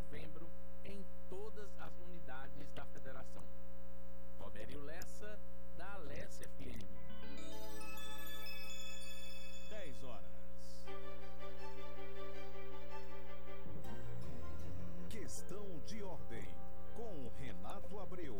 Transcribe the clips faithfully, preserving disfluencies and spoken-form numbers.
novembro em todas as unidades da federação. Robério Lessa, da Alessa F M. dez horas. Questão de ordem, com Renato Abreu.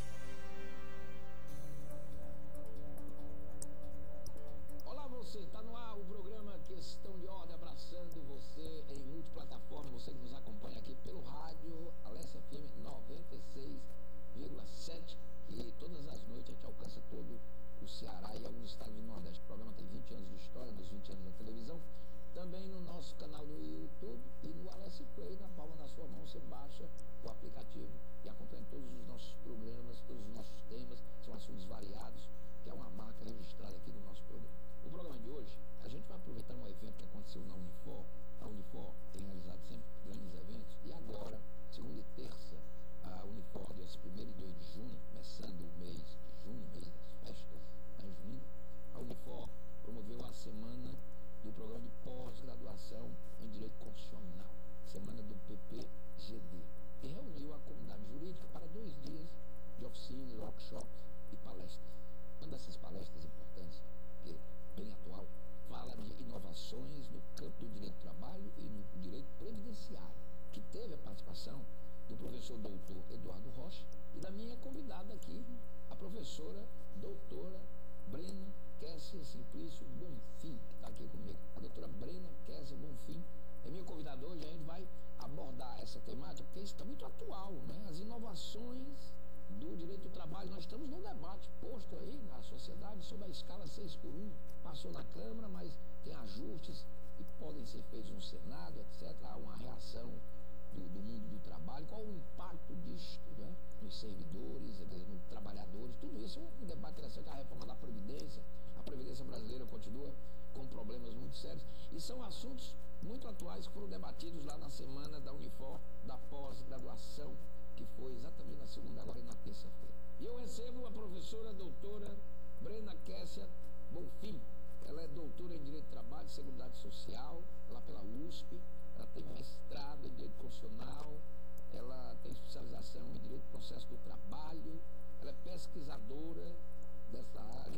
Olá você, está no ar o programa Questão de Ordem, abraçando você em multiplataforma, você que nos acompanha aqui pelo rádio Alessa F M noventa e seis vírgula sete, que todas as noites a gente alcança todo o Ceará e alguns estados do Nordeste. O programa tem vinte anos de história, nos vinte anos da televisão. Também no nosso canal no YouTube e no Alessa Play, na palma da sua mão, você baixa o aplicativo e acompanha todos os nossos programas, todos os nossos temas, são assuntos variados, que é uma marca registrada aqui do nosso programa. O programa de hoje, a gente vai aproveitar um evento que aconteceu na Unifor. A Unifor tem realizado sempre grandes eventos e agora, segunda e terça, a Unifor, dia primeiro e dois de junho, começando o mês de junho, mês das festas, né, junho, a Unifor promoveu a semana do programa de pós-graduação em Direito Constitucional, semana do P P G D, e reuniu a comunidade jurídica para dois dias de oficinas, workshops e palestras. Uma dessas palestras importantes, que é bem atual, fala de inovações no campo do direito do trabalho e no direito previdenciário, que teve a participação do professor doutor Eduardo Rocha e da minha convidada aqui, a professora doutora Brena Kessia Simplício Bonfim, que está aqui comigo. A doutora Brena Kessia Bonfim é minha convidada hoje. A gente vai abordar essa temática porque isso está muito atual, né? As inovações do direito do trabalho. Nós estamos num debate posto aí na sociedade sobre a escala seis por um. Passou na Câmara, mas tem ajustes que podem ser feitos no Senado, etcétera. Há uma reação do, do mundo do trabalho. Qual o impacto disto, né, nos servidores, nos trabalhadores? Tudo isso é um debate interessante. A reforma da Previdência. A Previdência brasileira continua com problemas muito sérios. E são assuntos muito atuais que foram debatidos lá na semana da Unifor, da pós-graduação, que foi exatamente na segunda, agora e na terça-feira. E eu recebo a professora doutora Brena Kessia Bonfim. Ela é doutora em Direito do Trabalho e Seguridade Social, lá pela U S P. Ela tem mestrado em Direito Constitucional, ela tem especialização em Direito do Processo do Trabalho, ela é pesquisadora dessa área,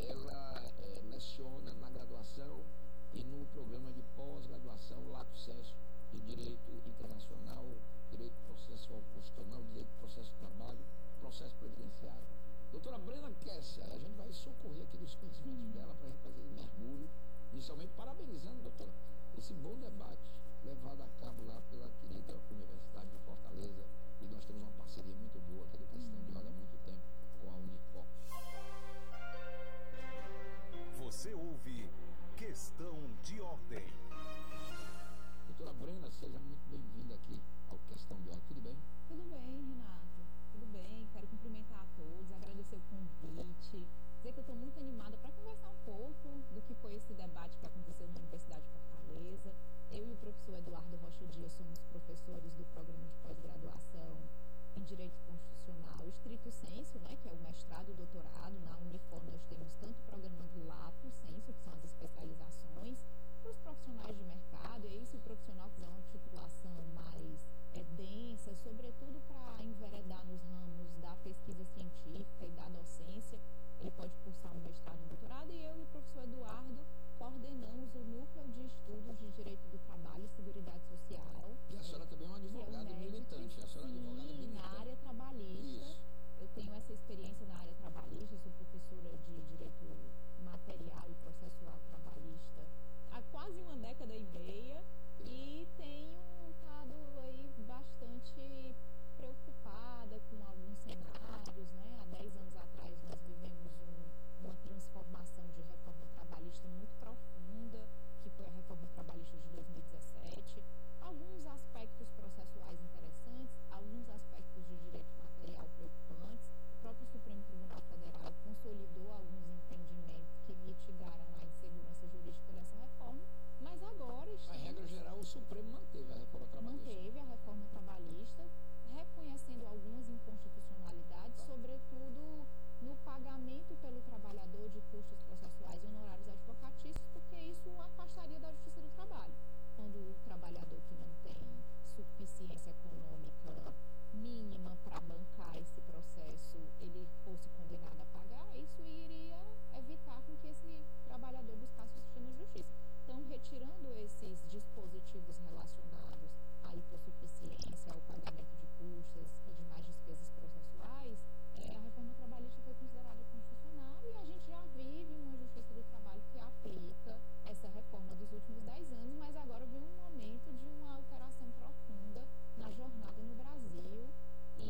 ela é, leciona na graduação e no programa de pós-graduação Lato Sensu de Direito Internacional, Direito Processual Constitucional, Direito do Processo do Trabalho, Processo Previdenciário. Doutora Brena Kessia, a gente vai socorrer aqui dos conhecimentos dela para a gente fazer um mergulho, inicialmente parabenizando, doutora, esse bom debate levado a cabo lá pela querida Universidade de Fortaleza, e nós temos uma parceria muito boa aqui do Questão